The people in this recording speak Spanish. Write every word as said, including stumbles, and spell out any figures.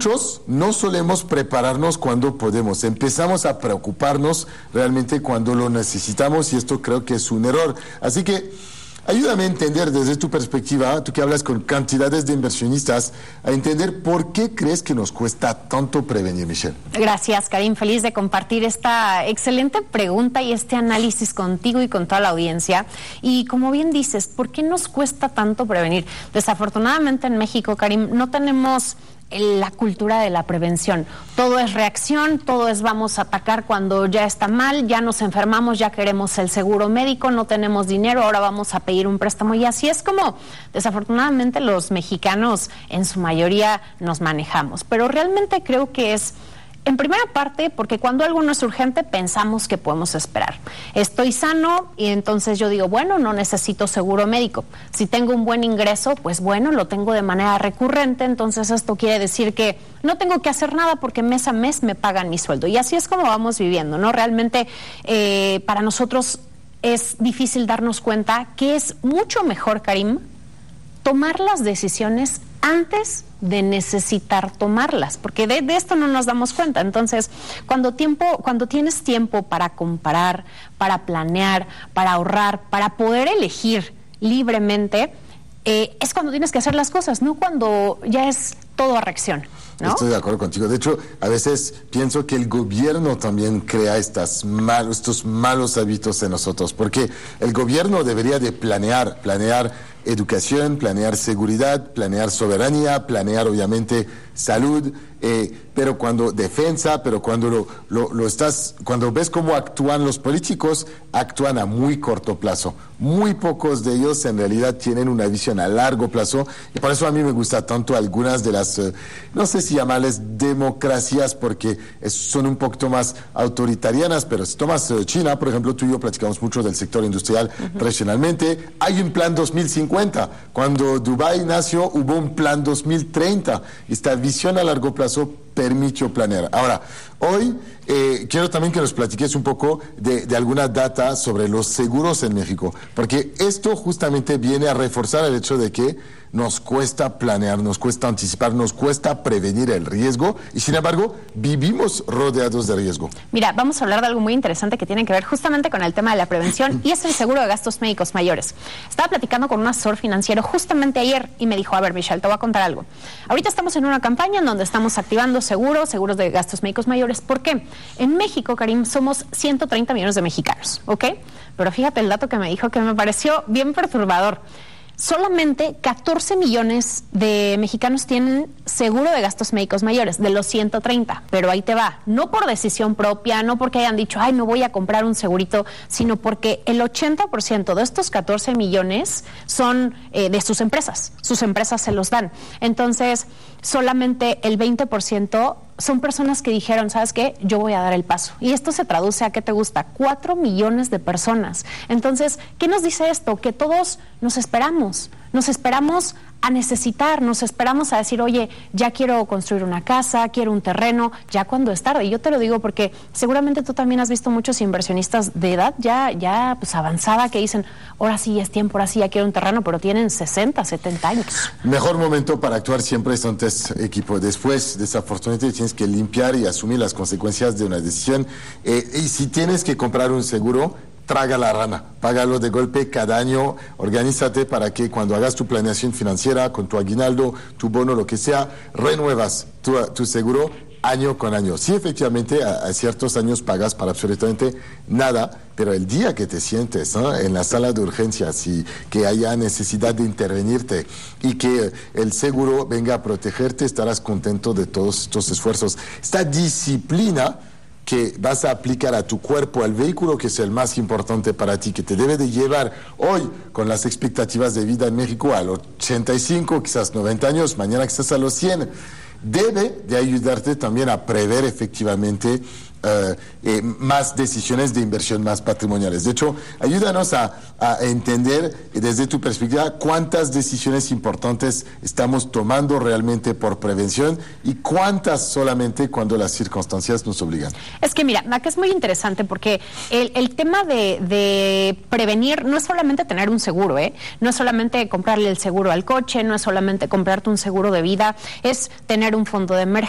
muchos no solemos prepararnos cuando podemos, empezamos a preocuparnos realmente cuando lo necesitamos y esto creo que es un error. Así que ayúdame a entender desde tu perspectiva, tú que hablas con cantidades de inversionistas, a entender por qué crees que nos cuesta tanto prevenir, Michelle. Gracias, Karim. Feliz de compartir esta excelente pregunta y este análisis contigo y con toda la audiencia. Y como bien dices, ¿por qué nos cuesta tanto prevenir? Desafortunadamente en México, Karim, no tenemos la cultura de la prevención. Todo es reacción, todo es vamos a atacar cuando ya está mal, ya nos enfermamos, ya queremos el seguro médico, no tenemos dinero, ahora vamos a pedir un préstamo. Y así es como desafortunadamente los mexicanos en su mayoría nos manejamos. Pero realmente creo que es, en primera parte, porque cuando algo no es urgente pensamos que podemos esperar. Estoy sano y entonces yo digo, bueno, no necesito seguro médico. Si tengo un buen ingreso, pues bueno, lo tengo de manera recurrente, entonces esto quiere decir que no tengo que hacer nada porque mes a mes me pagan mi sueldo. Y así es como vamos viviendo, ¿no? Realmente eh, para nosotros es difícil darnos cuenta que es mucho mejor, Karim, tomar las decisiones antes de necesitar tomarlas, porque de, de esto no nos damos cuenta. Entonces, cuando tiempo, cuando tienes tiempo para comparar, para planear, para ahorrar, para poder elegir libremente, eh, es cuando tienes que hacer las cosas, no cuando ya es todo a reacción, ¿no? Estoy de acuerdo contigo. De hecho, a veces pienso que el gobierno también crea estas mal, estos malos hábitos en nosotros, porque el gobierno debería de planear, planear educación, planear seguridad, planear soberanía, planear obviamente salud, eh, pero cuando defensa, pero cuando lo, lo, lo estás, cuando ves cómo actúan los políticos, actúan a muy corto plazo. Muy pocos de ellos en realidad tienen una visión a largo plazo y por eso a mí me gusta tanto algunas de las, eh, no sé si llamarles democracias porque es, son un poquito más autoritarianas, pero si tomas eh, China, por ejemplo, tú y yo platicamos mucho del sector industrial uh-huh. tradicionalmente, hay un plan dos mil cincuenta. Cuando Dubái nació hubo un plan dos mil treinta. Esta visión a largo plazo permitió planear. Ahora, hoy eh, quiero también que nos platiques un poco de, de alguna data sobre los seguros en México, porque esto justamente viene a reforzar el hecho de que nos cuesta planear, nos cuesta anticipar, nos cuesta prevenir el riesgo y sin embargo vivimos rodeados de riesgo. Mira, vamos a hablar de algo muy interesante que tiene que ver justamente con el tema de la prevención y es el seguro de gastos médicos mayores. Estaba platicando con un asesor financiero justamente ayer y me dijo, a ver, Michelle, te voy a contar algo. Ahorita estamos en una campaña en donde estamos activando seguros, seguros de gastos médicos mayores. ¿Por qué? En México, Karim, somos ciento treinta millones de mexicanos, ¿ok? Pero fíjate el dato que me dijo que me pareció bien perturbador. Solamente catorce millones de mexicanos tienen seguro de gastos médicos mayores, de los ciento treinta, pero ahí te va, no por decisión propia, no porque hayan dicho, ay, me voy a comprar un segurito, sino porque el ochenta por ciento de estos catorce millones son eh, de sus empresas, sus empresas se los dan. Entonces, solamente el veinte por ciento son personas que dijeron, ¿sabes qué? Yo voy a dar el paso. Y esto se traduce a, ¿qué te gusta? Cuatro millones de personas. Entonces, ¿qué nos dice esto? Que todos nos esperamos, nos esperamos a necesitar, nos esperamos a decir, oye, ya quiero construir una casa, quiero un terreno, ya cuando es tarde. Y yo te lo digo porque seguramente tú también has visto muchos inversionistas de edad ya, ya pues avanzada que dicen, ahora sí es tiempo, ahora sí ya quiero un terreno, pero tienen sesenta, setenta años. Mejor momento para actuar siempre es antes, equipo. Después, desafortunadamente, tienes que limpiar y asumir las consecuencias de una decisión. Eh, y si tienes que comprar un seguro, traga la rana, págalo de golpe cada año, organízate para que cuando hagas tu planeación financiera, con tu aguinaldo, tu bono, lo que sea, renuevas tu, tu seguro año con año. Sí, efectivamente, a, a ciertos años pagas para absolutamente nada, pero el día que te sientes, ¿no?, en la sala de urgencias y que haya necesidad de intervenirte y que el seguro venga a protegerte, estarás contento de todos estos esfuerzos. Esta disciplina que vas a aplicar a tu cuerpo, al vehículo que es el más importante para ti, que te debe de llevar hoy con las expectativas de vida en México a los ochenta y cinco, quizás noventa años, mañana quizás a los cien, debe de ayudarte también a prever efectivamente Uh, eh, más decisiones de inversión más patrimoniales. De hecho, ayúdanos a, a entender desde tu perspectiva cuántas decisiones importantes estamos tomando realmente por prevención y cuántas solamente cuando las circunstancias nos obligan. Es que mira, acá es muy interesante porque el, el tema de, de prevenir no es solamente tener un seguro, ¿eh? No es solamente comprarle el seguro al coche, no es solamente comprarte un seguro de vida, es tener un fondo de emergencia,